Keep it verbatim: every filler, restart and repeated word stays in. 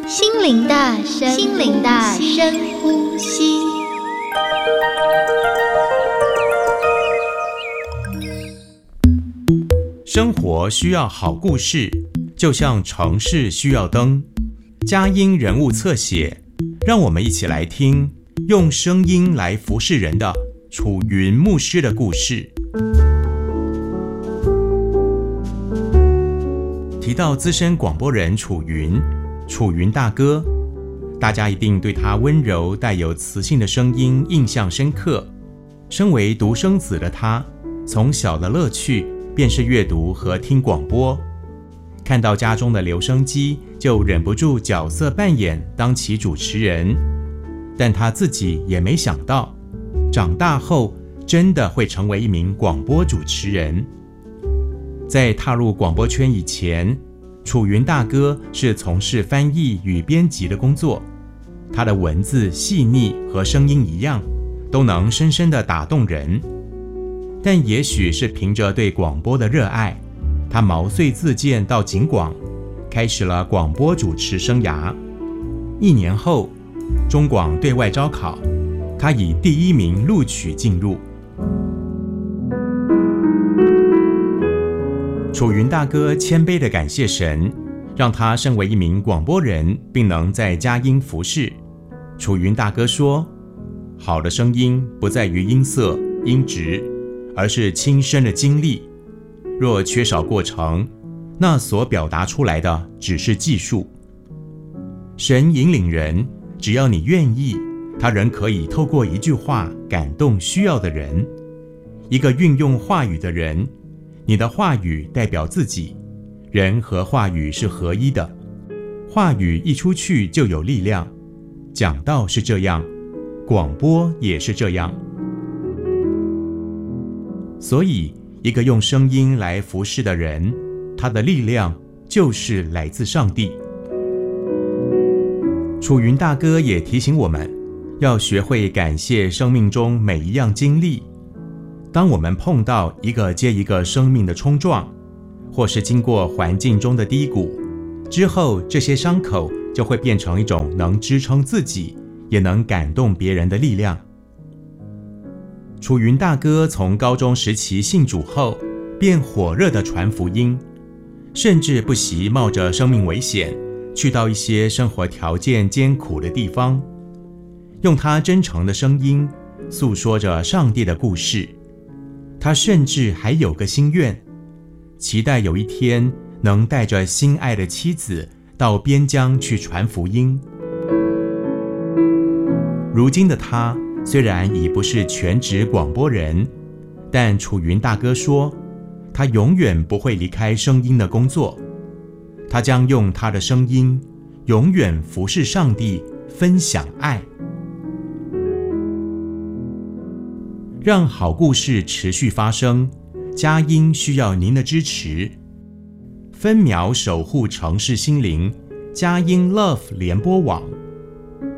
心灵的深心灵的深呼吸。 生活需要好故事，就像城市需要灯。佳音人物侧写，让我们一起来听用声音来服侍人的楚云牧师的故事。提到资深广播人楚云，楚云大哥，大家一定对他温柔带有磁性的声音印象深刻。身为独生子的他，从小的乐趣便是阅读和听广播，看到家中的留声机，就忍不住角色扮演，当起主持人。但他自己也没想到，长大后真的会成为一名广播主持人。在踏入广播圈以前，楚云大哥是从事翻译与编辑的工作，他的文字细腻和声音一样，都能深深地打动人。但也许是凭着对广播的热爱，他毛遂自荐到警广，开始了广播主持生涯。一年后，中广对外招考，他以第一名录取进入。楚云大哥谦卑地感谢神，让他身为一名广播人，并能在佳音服侍。楚云大哥说，好的声音不在于音色、音质，而是亲身的经历。若缺少过程，那所表达出来的只是技术。神引领人，只要你愿意，他仍可以透过一句话感动需要的人。一个运用话语的人，你的话语代表自己，人和话语是合一的，话语一出去就有力量。讲道是这样，广播也是这样。所以一个用声音来服侍的人，他的力量就是来自上帝。楚云大哥也提醒我们，要学会感谢生命中每一样经历。当我们碰到一个接一个生命的冲撞，或是经过环境中的低谷之后，这些伤口就会变成一种能支撑自己，也能感动别人的力量。楚云大哥从高中时期信主后，便火热地传福音，甚至不惜冒着生命危险，去到一些生活条件艰苦的地方，用他真诚的声音诉说着上帝的故事。他甚至还有个心愿，期待有一天能带着心爱的妻子到边疆去传福音。如今的他虽然已不是全职广播人，但楚云大哥说，他永远不会离开声音的工作，他将用他的声音永远服侍上帝，分享爱。让好故事持续发生，佳音需要您的支持。分秒守护城市心灵，佳音 Love 联播网。